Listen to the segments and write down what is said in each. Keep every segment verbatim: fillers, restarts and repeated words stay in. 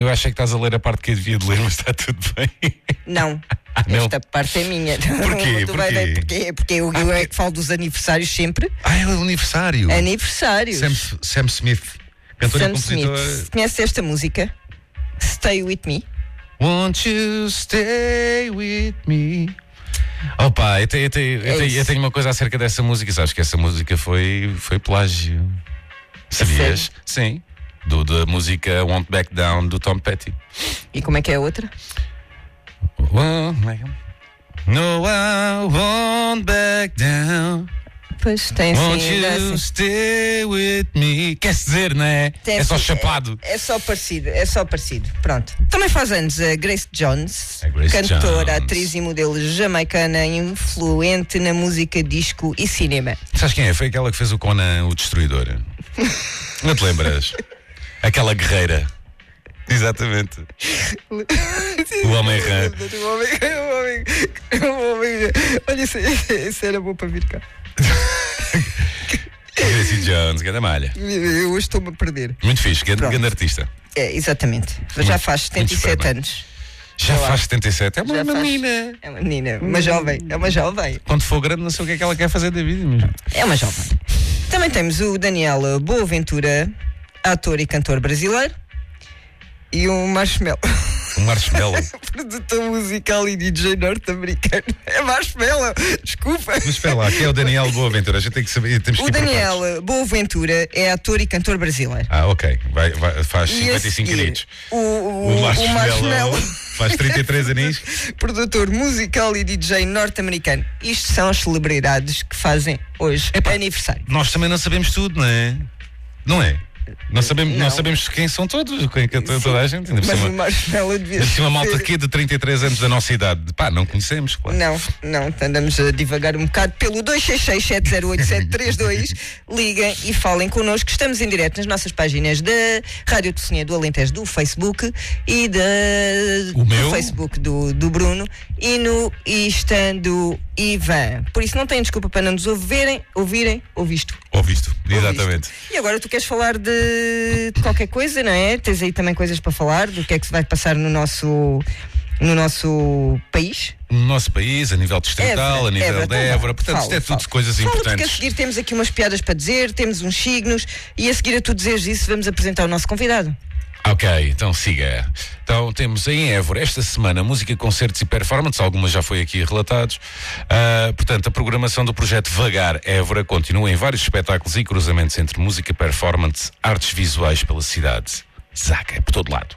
Eu achei que estás a ler a parte que eu devia de ler, mas está tudo bem. Não, Ah, não? esta parte é minha. Porquê? Tu vai ver Porquê? Porque, porque eu, eu é que falo dos aniversários sempre. Ah, é o aniversário. Aniversários. Sam, Sam Smith, cantor e Sam compositor. Smith. Conheces esta música? Stay With Me. Won't you stay with me? Opa, eu tenho, eu, tenho, eu, É tenho, isso. eu tenho uma coisa acerca dessa música. Sabes que essa música foi, foi plágio. Sabias? Sim. Do, da música Won't Back Down do Tom Petty. E como é que é a outra? Well, no, I won't back down. Pois tem Won't sim. you Assim. stay with me? Quer dizer, não é? Tem é só assim, chapado. É, é só parecido, é só parecido. Pronto. Também faz anos a Grace Jones, A Grace cantora, Jones. atriz e modelo jamaicana, influente na música, disco e cinema. Sabes quem é? Foi aquela que fez o Conan o Destruidor. Não te lembras? Aquela guerreira. Exatamente. O homem rã. O homem, o homem, o homem. Olha, isso, isso era bom para vir cá. Gracie Jones, grande malha. Eu hoje estou-me a perder. Muito fixe, grande, Pronto. grande artista. É, exatamente. Já faz setenta e sete esperma. anos. Já Olá. faz setenta e sete. É uma Já faz. menina. É uma menina, uma jovem, é uma jovem. Quando for grande, não sei o que é que ela quer fazer da vida mesmo. É uma jovem. Também temos o Daniel Boaventura, ator e cantor brasileiro, e o Marshmello, O Marshmello. produtor musical e D J norte-americano. É Marshmello, desculpa. Mas espera lá, que é o Daniel Boaventura. A gente tem que saber. Temos que O ir por partes. Daniel Boaventura é ator e cantor brasileiro. Ah, ok. Vai, vai, faz E a cinquenta e cinco seguir, anos. O, o, O Marshmello, o Marshmello, faz trinta e três aninhos. produtor musical e D J norte-americano. Isto são as celebridades que fazem hoje Epá. aniversário. Nós também não sabemos tudo, não é? Não é? Não sabemos, não. Não. sabemos quem são todos, quem, quem, toda a gente. Ainda por Mas cima- o Marshmello devia ainda por cima, uma malta ser- aqui de trinta e três anos da nossa idade. Pá, não conhecemos, claro. Não, não, andamos a divagar um bocado pelo dois seis seis, sete zero oito, sete três dois. Liguem e falem connosco. Estamos em direto nas nossas páginas da Rádio Tocinha do Alentejo, do Facebook e da, O meu? do Facebook do, do Bruno e no Insta do Ivan. Por isso não têm desculpa para não nos ouvirem, ouvirem, ouvisto. Ouviste, exatamente. E agora tu queres falar de, de qualquer coisa, não é? Tens aí também coisas para falar do que é que se vai passar no nosso, no nosso país? No nosso país, a nível distrital, Évora, a nível Évora, de então vá. Évora. Portanto, Fala, isto é tudo fala. coisas Fala, porque a importantes. seguir temos aqui umas piadas para dizer, temos uns signos e a seguir a tu dizeres isso vamos apresentar o nosso convidado. Ok, então siga. Então temos em Évora esta semana música, concertos e performances, algumas já foi aqui relatados. Ah, portanto, a programação do projeto Vagar Évora continua em vários espetáculos e cruzamentos entre música, performance, artes visuais pela cidade. Zaca, é por todo lado.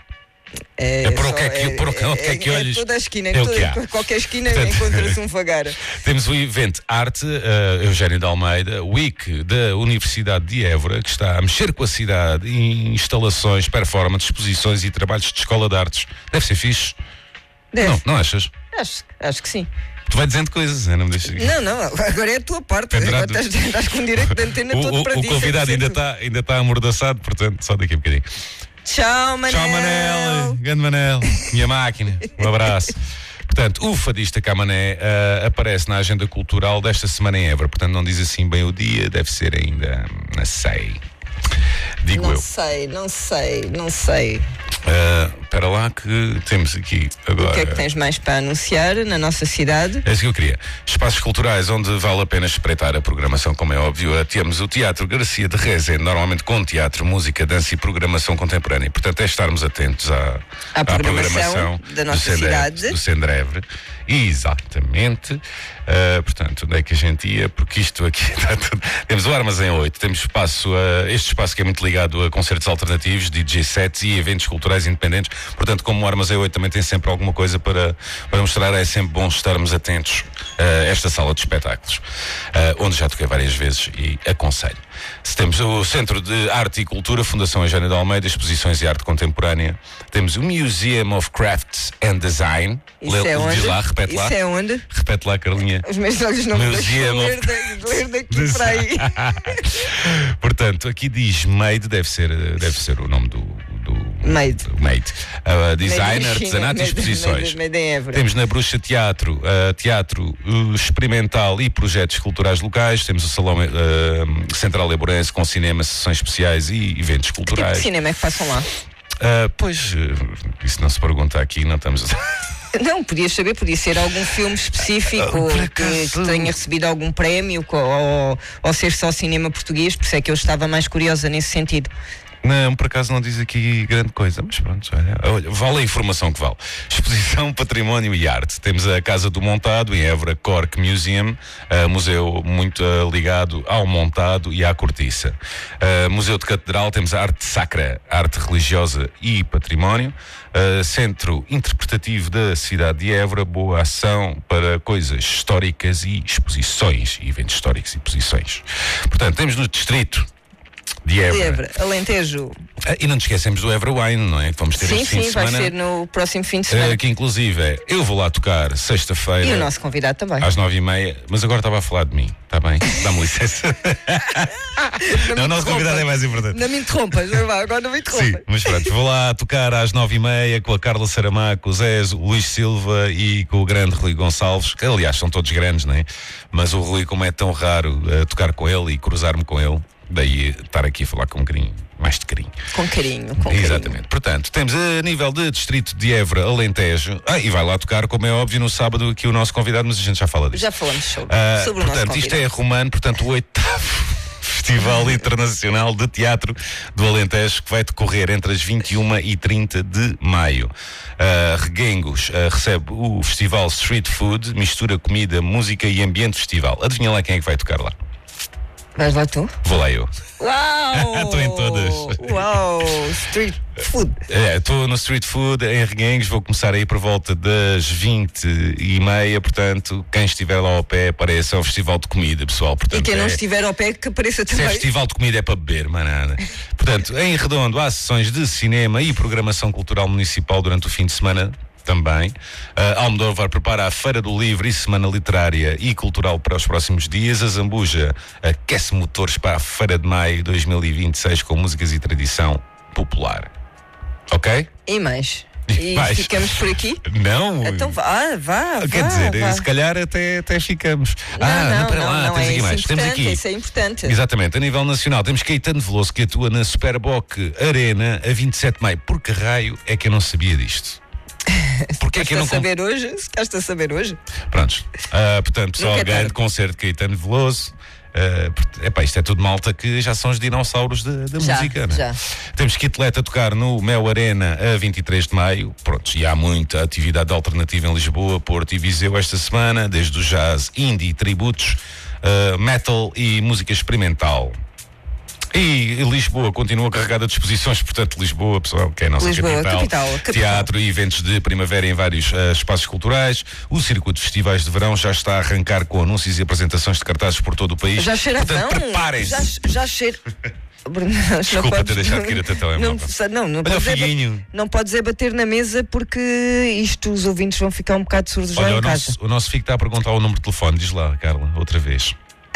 É por o que é que- por o que- onde quer que é, olhes, toda a esquina, é o toda- que há. qualquer esquina Portanto, encontra-se um vagar. Temos o evento Arte, uh, Eugénio de Almeida, Week da Universidade de Évora, que está a mexer com a cidade em instalações, performances, exposições e trabalhos de escola de artes. Deve ser fixe. Deve. Não, não achas? Acho, acho que sim. Tu vai dizendo coisas, né? Não me deixas. Não, não, agora é a tua parte. Pendurado. Agora estás, estás com direito de antena O, todo o- para o ti. convidado ainda está ainda tá amordaçado, portanto, só daqui a bocadinho. Tchau, Manel. Tchau, Manel. Grande Manel. Minha máquina. Um abraço. Portanto, o fadista Camané uh, aparece na agenda cultural desta semana em Évora. Portanto, não diz assim bem o dia, deve ser ainda, não sei. Digo Não eu. sei, não sei, não sei. Uh, Espera lá que temos aqui agora. O que é que tens mais para anunciar na nossa cidade? É isso que eu queria. Espaços culturais onde vale a pena espreitar a programação, como é óbvio. Uh, temos o Teatro Garcia de Rezende, normalmente com teatro, música, dança e programação contemporânea. Portanto, é estarmos atentos à, À à programação da nossa do Sendre- cidade. do Sendrevre. Exatamente. Uh, portanto, onde é que a gente ia? Porque isto aqui está tudo. Temos o Armazém oito, temos espaço, uh, este espaço que é muito ligado a concertos alternativos, D J sets e eventos culturais independentes. Portanto, como o Armazém oito também tem sempre alguma coisa para, para mostrar, é sempre bom estarmos atentos a esta sala de espetáculos, uh, onde já toquei várias vezes e aconselho. Se temos o Centro de Arte e Cultura, Fundação Eugénio de Almeida, Exposições e Arte Contemporânea. Temos o Museum of Crafts and Design. Isso Lê- é onde? Diz lá, repete Isso lá. é onde? Repete lá, Carlinha. Os meus olhos não me deixam Museum of- ler, da- ler daqui para aí. Portanto, aqui diz Made, deve ser, deve ser o nome do, do Made. do Made. Uh, design, Made in artesanato China, e made- exposições. made- made em Évora. Temos na Bruxa Teatro, uh, teatro uh, experimental e projetos culturais locais. Temos o Salão uh, Central Eborense com cinema, sessões especiais e eventos Que tipo culturais. de cinema é que passam lá? Uh, pois, uh, isso não se pergunta aqui, não estamos a... Não, podias saber, podia ser algum filme específico Uh, por que, acaso- que tenha recebido algum prémio co- ou, ou ser só cinema português, por isso é que eu estava mais curiosa nesse sentido. Não, por acaso não diz aqui grande coisa, mas pronto, olha, olha, vale a informação que vale. Exposição, Património e Arte. Temos a Casa do Montado, em Évora, Cork Museum, uh, museu muito uh, ligado ao montado e à cortiça. Uh, museu de Catedral, temos a Arte Sacra, Arte Religiosa e Património. Uh, Centro Interpretativo da cidade de Évora, boa ação para coisas históricas e exposições, e eventos históricos e exposições. Portanto, temos no distrito de Évora. Évora, Alentejo. Ah, e não nos esquecemos do Évora Wine, não é? Que vamos ter Sim, este fim sim, de vai semana. ser no próximo fim de semana. Uh, que inclusive é, eu vou lá tocar sexta-feira. E o nosso convidado também. Às nove e meia, mas agora estava a falar de mim, está bem? Dá-me licença. Não, Não, me o nosso interrompas. convidado é mais importante. Não me interrompas, vá, agora não me interrompas. Sim, mas pronto, vou lá tocar às nove e meia com a Carla Saramago, o Zé, o Luís Silva e com o grande Rui Gonçalves, que aliás são todos grandes, não é? Mas o Rui, como é tão raro uh, tocar com ele e cruzar-me com ele, daí estar aqui a falar com um carinho, mais de carinho. Com carinho, com Exatamente. carinho. Portanto, temos a nível de distrito de Évora, Alentejo. Ah, e vai lá tocar, como é óbvio, no sábado aqui o nosso convidado, mas a gente já fala disso. Já falamos sobre, Ah, sobre o nosso portanto, isto convidado. é romano, portanto, o oitavo Festival Internacional de Teatro do Alentejo, que vai decorrer entre as vinte e uma e trinta de maio. Uh, Reguengos uh, recebe o festival Street Food, mistura comida, música e ambiente festival. Adivinha lá quem é que vai tocar lá? Vais lá tu? Vou lá eu. Uau! Estou em todas. Uau! Street food. Estou no Street Food em Reguengos, vou começar aí por volta das vinte e meia, portanto, quem estiver lá ao pé, apareça, é um festival de comida, pessoal. Portanto, E quem não é... estiver ao pé, que apareça Se é também. festival de comida é para beber, mas nada. Portanto, em Redondo há sessões de cinema e programação cultural municipal durante o fim de semana também. Uh, Almodóvar prepara a Feira do Livro e Semana Literária e Cultural para os próximos dias. A Zambuja aquece motores para a Feira de Maio dois mil e vinte e seis com músicas e tradição popular. Ok? E mais. E Mais. ficamos por aqui? Não. Então vá, vá, vá. Quer dizer, vá. se calhar até, até ficamos. Não, ah, não, para não, lá, não, temos é aqui isso mais. Temos importante, aqui. isso é importante. Exatamente, a nível nacional temos Caetano Veloso, que atua na Superboc Arena a vinte e sete de maio. Por que raio é que eu não sabia disto? Porque é que eu não Estás a saber hoje? Se estás a saber hoje? Prontos. Ah, portanto, pessoal, Nunca é grande tarde. concerto de Caetano Veloso. Uh, port- epá, isto é tudo malta que já são os dinossauros da, da Já, música, né? já. Temos Kitlet a tocar no Mel Arena a vinte e três de maio. Pronto, e há muita atividade alternativa em Lisboa, Porto e Viseu esta semana, desde o jazz, indie, tributos, uh, metal e música experimental. E Lisboa continua carregada de exposições, portanto, Lisboa, pessoal, que é a nossa Lisboa, capital, capital, capital. teatro e eventos de primavera em vários uh, espaços culturais. O circuito de festivais de verão já está a arrancar com anúncios e apresentações de cartazes por todo o país. Já cheira portanto, não? preparem-se. Já, já cheira. Bruno, Desculpa não podes- ter deixado de ir até telemóvel. Não, não, não, Olha o podes é, Figuinho. não podes é bater na mesa porque isto os ouvintes vão ficar um bocado surdos já Olha, em o casa. nosso, o nosso Fico está a perguntar o número de telefone. Diz lá, Carla, outra vez.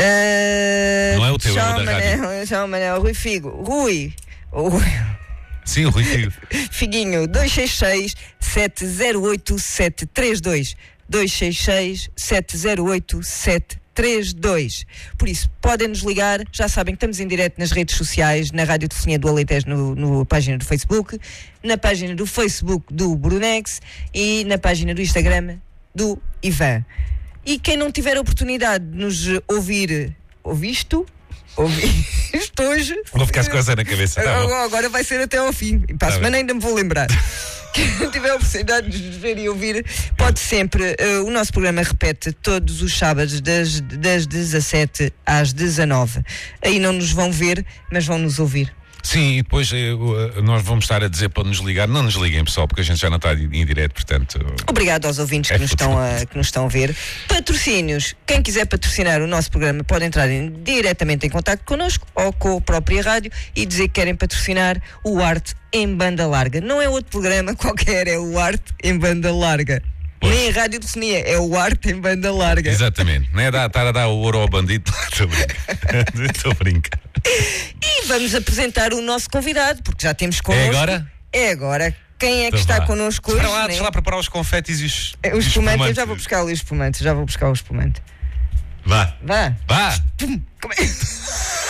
Uh, Não é o teu, é o João da Manel, João Manel, Rui Figo. Rui. O Rui. Sim, o Rui Figo. Figuinho, dois seis seis, sete zero oito, sete três dois. dois seis seis, sete zero oito, sete três dois. Por isso, podem nos ligar. Já sabem que estamos em direto nas redes sociais, na Rádio Telefonia do Alentejo, no, no página do Facebook, na página do Facebook do Brunex e na página do Instagram do Ivan. E quem não tiver a oportunidade de nos ouvir, ouvisto? Ouviste hoje? Vou ficar com coisa na cabeça. Tá bom. Agora, agora vai ser até ao fim. E para a Tá semana bem. ainda me vou lembrar. Quem tiver a oportunidade de nos ver e ouvir, pode sempre. Uh, o nosso programa repete todos os sábados, das, das dezassete às dezanove. Aí não nos vão ver, mas vão nos ouvir. Sim, e depois eh, uh, nós vamos estar a dizer para nos ligar. Não nos liguem, pessoal, porque a gente já não está em direto, portanto. Obrigado aos ouvintes que, É nos estão a, que nos estão a ver. Patrocínios. Quem quiser patrocinar o nosso programa pode entrar em, diretamente em contato connosco ou com a própria rádio e dizer que querem patrocinar o Arte em Banda Larga. Não é outro programa qualquer, é o Arte em Banda Larga. Pois. Nem a Rádio Telefonia, é o Arte em Banda Larga. Exatamente. Não é dar, estar a dar o ouro ao bandido. Estou a brincar. Estou a brincar. E vamos apresentar o nosso convidado, porque já temos connosco. É agora? É agora. Quem é que Então está vá. connosco hoje? Espera lá, né? deixa lá preparar os confetes e os. É, e O os espumante, eu espumantes. já vou buscar ali o espumante, já vou buscar o espumante. Vá. Vá. Vá. Como é?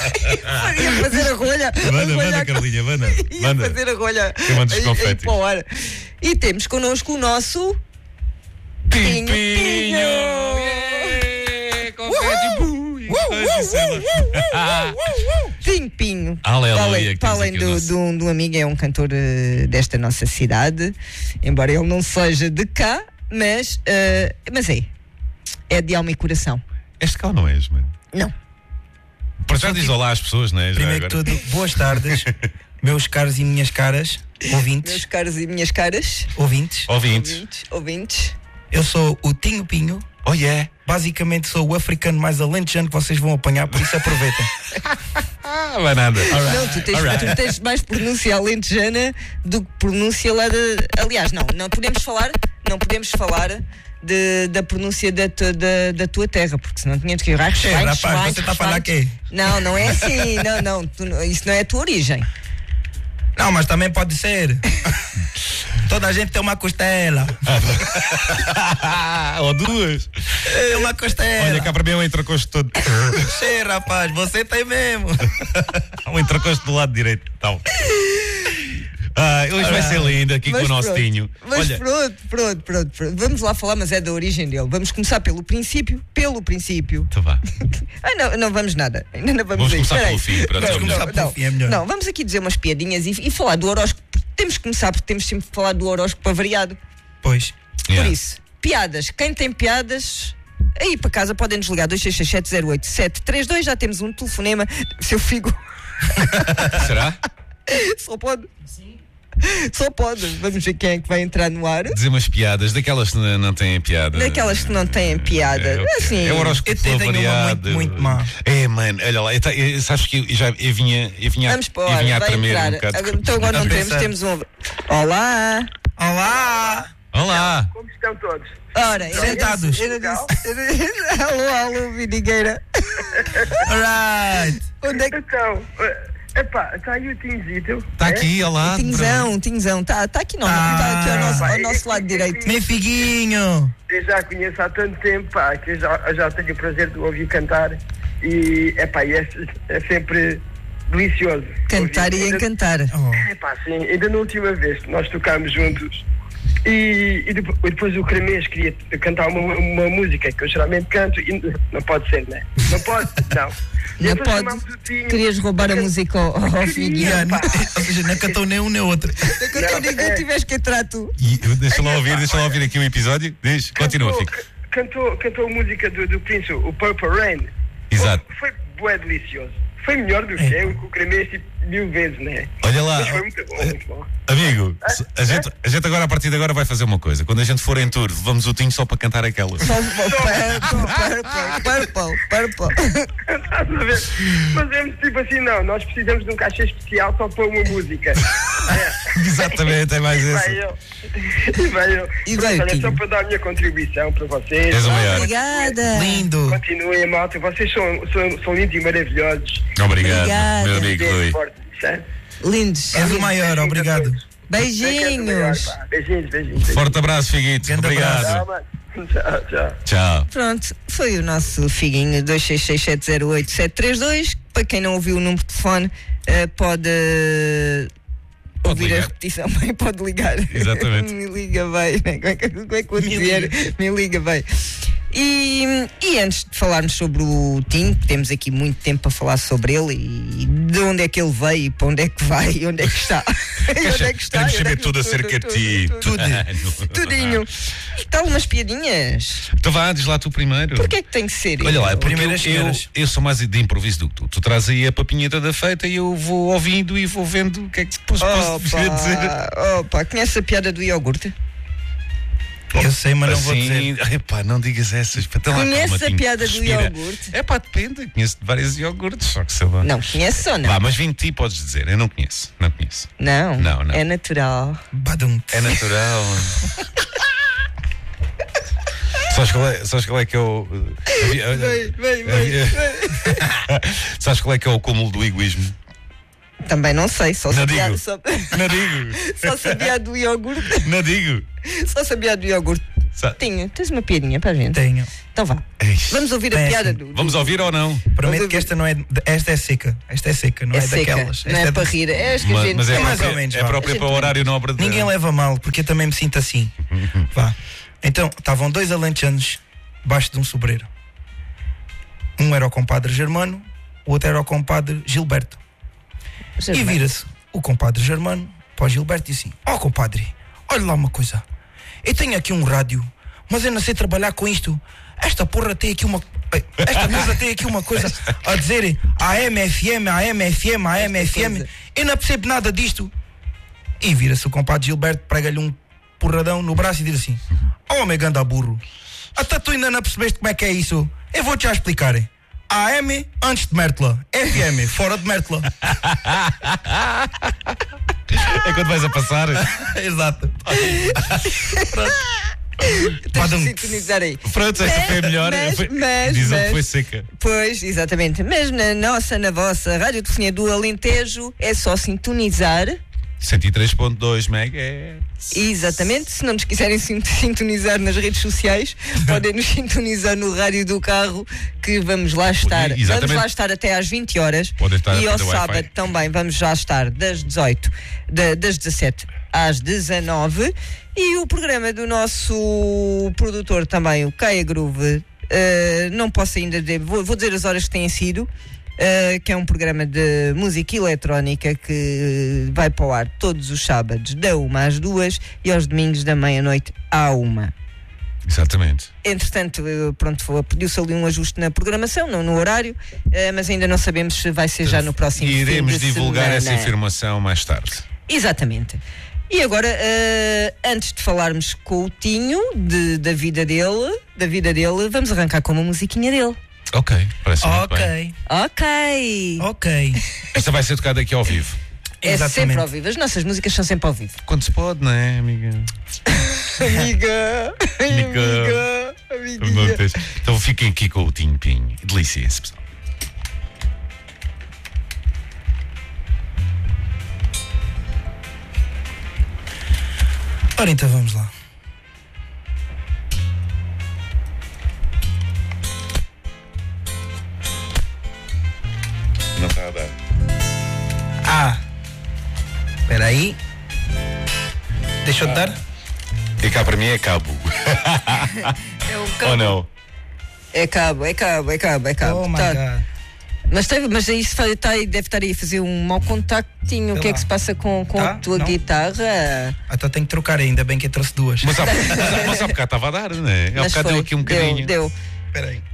Ia fazer a rolha. Manda, manda, Carlinha, manda. Ia manda. fazer a rolha. Eu mando os aí- aí confetes. para o ar. E temos connosco o nosso Pinho, Pinho. pinho! Yeah! Confete, bum! E coisa em cima. Pinho Pinho. Aleluia, Para além, que para temos além aqui o do, nosso- do, do amigo, é um cantor eh, desta nossa cidade, embora ele não seja de cá, mas, eh, mas é. É de alma e coração. Este cá não és, mano. Não. Para já diz olá às pessoas, não é? Já Primeiro que agora. tudo, boas tardes, meus caros e minhas caras, ouvintes, Meus caros e minhas caras, ouvintes. Ouvintes. ouvintes, ouvintes. Eu sou o Tinho Pinho, Oh, yeah. basicamente sou o africano mais alentejano que vocês vão apanhar, por isso aproveitem. Ah, vai nada. Não, tu tens, Alright. tu tens mais pronúncia alentejana do que pronúncia lá de. Aliás, não, não podemos falar, não podemos falar de, da pronúncia da, tu- da, da tua terra, porque senão tínhamos que ir. Che, rapaz, você tá a falar quê? Não, não é assim, não, não, tu não- isso não é a tua origem. Não, mas também pode ser. Toda a gente tem uma costela. Ou duas. É uma costela. Olha, cá para mim é um entrecosto todo. Che, rapaz, você tem mesmo. Um entrecosto do lado direito. Tal. Ah, hoje vai ser lindo aqui com o nosso pronto, Tinho. Mas Olha, pronto, pronto, pronto, pronto. Vamos lá falar, mas é da origem dele. Vamos começar pelo princípio, pelo princípio. tá vá. Ai, não, não vamos nada. Ainda não vamos, Vamos aí. começar Espera pelo aí. fim, para Não, dizer o melhor. não, Começar pelo não. fim é melhor. Não, vamos aqui dizer umas piadinhas e, e falar do horóscopo. Temos que começar porque temos sempre que falar do horóscopo avariado. Pois. Yeah. Por isso, piadas. Quem tem piadas, aí para casa podem nos ligar dois seis seis sete zero oito sete três dois. Já temos um telefonema. Seu Figo. Será? Só pode. Sim. Só pode. Vamos ver quem é que vai entrar no ar. Dizer umas piadas, daquelas que não, não têm piada. Daquelas que não têm piada. É, ok. Assim. É o horóscopo Eu tenho uma variado. muito, muito má. É, mano, olha lá, eu, ta- eu- sabes que eu já eu vinha, eu vinha, Vamos para o eu ar. vinha a Vai tremer entrar. um bocado. Agora- Então agora não A temos. pensar. Temos um. Olá. Olá! Olá! Como estão todos? Ora, eu Sentados. disse- eu disse- eu disse- Alô, alô, Vidigueira. Alright! Onde é que. Então, eh, epá, está aí o Tinzito. Está aqui, olá. Tinzão, Tinzão, está tá aqui, não, Ah, está aqui ao nosso, ao vai. nosso lado direito. Meu figuinho! Eu já conheço há tanto tempo, pá, que eu já, eu já tenho o prazer de o ouvir cantar. E, epá, e é, é sempre delicioso. Cantar ouvir. e Ainda- encantar. Oh. Epá, sim, ainda na última vez que nós tocámos juntos. E, e depois, depois o Cremês queria cantar uma, uma música que eu geralmente canto e n- não pode ser, né? Não pode? Não. E Não então pode. chamámos o Tinho. Querias roubar a música ao, ao Figuinho. Yeah, pá. ou seja, não cantou nem um nem outro. Quando eu digo que tiveste que entrar tu. E, deixa lá ouvir, deixa lá ouvir aqui o episódio. Diz, continua, Cantou- fica. Cantou, cantou a música do, do Prince, o Purple Rain. Exato. Foi, foi bué delicioso. Foi melhor do que É. eu, que o Cremês, tipo, mil vezes, né? Olha lá, Mas foi muito bom, muito bom. amigo, a gente, a gente agora, a partir de agora, vai fazer uma coisa. Quando a gente for em tour, levamos o Tinho só para cantar aquela. Só Purple, Purple, Purple. Estás a ver? Fazemos tipo assim, não, nós precisamos de um cachê especial só para uma música. É. Exatamente, é mais E isso. vai eu. E vai eu. E Pronto, vai o olha, Tinho. só para dar a minha contribuição para vocês. És o maior. Obrigada. Lindo! Continuem, malta. Vocês são, são, são lindos e maravilhosos. Obrigado, Obrigada. meu amigo Bem Rui. forte, certo? Lindos. És o maior, obrigado. Beijinhos. Beijinhos, beijinhos. Forte abraço, Figuito. Grande Obrigado. Tchau, mano. Tchau, tchau. Tchau. Pronto, foi o nosso Figuinho dois seis seis sete zero oito sete três dois. Para quem não ouviu o número de telefone, eh, pode, eh, Pode ouvir a ligar. repetição, bem, pode ligar. Exatamente. Me liga, bem. Como é que, como é que eu vou dizer? Me liga, bem. E, e antes de falarmos sobre o Tinho, temos aqui muito tempo para falar sobre ele e de onde é que ele veio, e para onde é que vai, e onde é que está. E onde é que está, Queremos e onde é saber que- tudo acerca de ti. tudo, Tudo. Tudinho. E tal, umas piadinhas. Então vá, diz lá tu primeiro. Porquê é que tem que ser Olha lá, eu? porque eu, Primeiras eu, senhoras. eu sou mais de improviso do que tu. Tu traz aí a papinha toda feita e eu vou ouvindo e vou vendo o que é que depois posso dizer. Opa, opa, conhece a piada do iogurte? Eu sei, mas não vou Assim, dizer. epá, não digas essas. Pá, tem lá, Conhece calma, a Tinho, piada do respira. iogurte? É pá, depende. Conheço de vários iogurtes, só que sei lá. Não, conhece ou não? Vá, mas vim de ti, podes dizer. Eu não conheço. Não conheço. Não, Não, não. é natural. Badum. É natural. Sabes qual é, sabes qual é que é o. havia- Vem, vem, havia- Sabes qual é que é o cúmulo do egoísmo? Também não sei, só Não sabia, digo. só, Não digo. só sabia do iogurte. Não digo. Só sabia do iogurte. Sa- Tinha, tens uma piadinha para a gente? Tenho. Então vá. Eish. Vamos ouvir a É piada assim. do. do- Vamos ouvir ou não? Prometo que esta não é. Esta é seca. Esta é seca, não É é, seca, daquelas. não Esta é de- para rir. É as que a Mas, gente. mas é, É mais própria, ou menos, é vá. própria A gente para o horário nobre de... Ninguém leva mal, porque eu também me sinto assim. Vá. Então, estavam dois alentejanos debaixo de um sobreiro. Um era o compadre Germano, o outro era o compadre Gilberto. E vira-se o compadre Germano para o Gilberto e disse assim: ó compadre, olha lá uma coisa. Eu tenho aqui um rádio, mas eu não sei trabalhar com isto. Esta porra tem aqui uma... Esta mesa tem aqui uma coisa a dizer A M F M, A M F M, A M F M. Eu não percebo nada disto. E vira-se o compadre Gilberto, prega-lhe um porradão no braço e diz assim: ó meu ganda burro, até tu ainda não percebeste como é que é isso? Eu vou-te já explicar. A M antes de Mértola, F M fora de Mértola. É quando vais a passar. Exato. Tens Pode- de sintonizar aí. Pronto, esta foi a melhor. Mas, Foi- mas, Dizem que mas- foi seca. Pois, exatamente. Mas na nossa, na vossa Rádio Telefonia do Alentejo é só sintonizar. cento e três ponto dois megahertz. Exatamente. Se não nos quiserem sin- sintonizar nas redes sociais, podem nos sintonizar no rádio do carro, que vamos lá estar. Exatamente. Vamos lá estar até às vinte horas. Podem estar E a ao fazer sábado Wi-Fi. também vamos já estar das dezoito, da- das dezassete às dezanove. E o programa do nosso produtor também, o Caia Groove, eh, não posso ainda dizer, vou, vou dizer as horas que têm sido. Uh, que é um programa de música eletrónica que vai para o ar todos os sábados da uma às duas e aos domingos da meia-noite à uma. Exatamente. Entretanto, uh, pronto, foi- pediu-se ali um ajuste na programação, não no horário, uh, mas ainda não sabemos se vai ser já no próximo E iremos fim de divulgar semana. essa informação mais tarde. Exatamente. E agora, uh, antes de falarmos com o Tinho, de- da vida dele, da vida dele, vamos arrancar com uma musiquinha dele. Ok, parece muito bem. Ok, Ok! ok. Esta vai ser tocada aqui ao vivo. É Exatamente. sempre ao vivo. As nossas músicas são sempre ao vivo. Quando se pode, não é, amiga? Amiga! Amiga. Amiga! Amiguinha! Então fiquem aqui com o Tinho Pinho. Delícia, pessoal. Ora então vamos lá. Não está a dar. Ah, espera aí. Deixa eu te dar. E cá para mim é cabo. É um Ou cabo. não? É cabo, é cabo, é cabo, é cabo. Oh my Tá. God. Mas, teve, mas aí se fa- tá aí- deve estar aí a fazer um mau contactinho. O que é lá. que se passa com, com a Tá? tua Não. guitarra? Então tenho que trocar ainda, bem que eu trouxe duas. Mas há, mas, mas há bocado estava a dar, não é? Há Mas bocado deu foi, aqui um bocadinho. Deu, deu. Espera aí.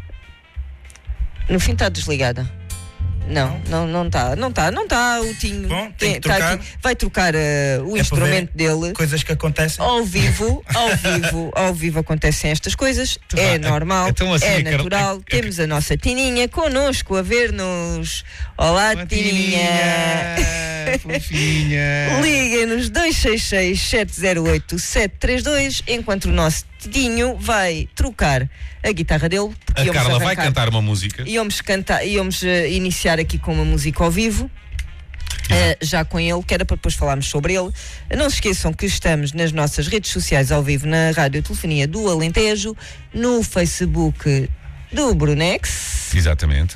No fim está desligada. Não, não, não está, não está, não está. O Tinho Bom, tem que tá trocar. aqui. Vai trocar uh, o É instrumento para ver dele. Coisas que acontecem. Ao vivo, ao vivo, ao vivo acontecem estas coisas, é Então, normal, então assim, é a Carol- natural. a- a- Temos a nossa Tininha connosco a ver-nos. Olá, Uma Tininha! Fofinha. Liguem-nos dois seis seis, sete zero oito, sete três dois enquanto o nosso Tidinho vai trocar a guitarra dele. porque A íamos Carla vai arrancar- cantar uma música. Íamos, cantar, íamos eh, iniciar aqui com uma música ao vivo. eh, já com ele, que era para depois falarmos sobre ele. Não se esqueçam que estamos nas nossas redes sociais ao vivo na Rádio Telefonia do Alentejo, no Facebook do Brunex Exatamente.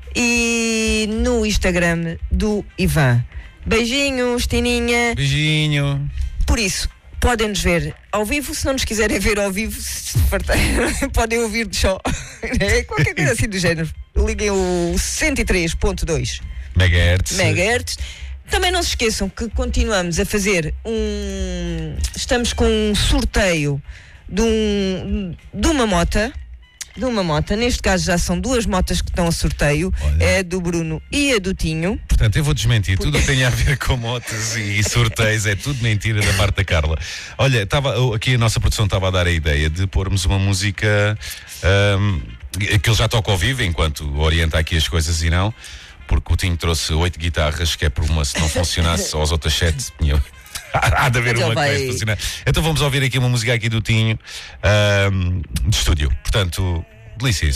e no Instagram do Ivan. Beijinhos, Tininha. Beijinho. Por isso, podem nos ver ao vivo. Se não nos quiserem ver ao vivo, se fartarem, podem ouvir só. É qualquer coisa assim do género. Liguem o cento e três ponto dois Megahertz. megahertz. Também não se esqueçam que continuamos a fazer um. Estamos com um sorteio de, um, de uma mota. De uma mota. Neste caso já são duas motas que estão a sorteio. Olha. É a do Bruno e a do Tinho. Portanto, eu vou desmentir. Tudo o que tem a ver com motas e sorteios é tudo mentira da parte da Carla. Olha, tava, aqui a nossa produção estava a dar a ideia de pormos uma música ahm, que ele já toca ao vivo, enquanto orienta aqui as coisas e não, porque o Tinho trouxe oito guitarras, que é por uma, se não funcionasse, ou as outras sete tinham. Há de haver Mas uma ele que vai vai- funcionar. Então vamos ouvir aqui uma música aqui do Tinho, ahm, de estúdio. Portanto, delicioso.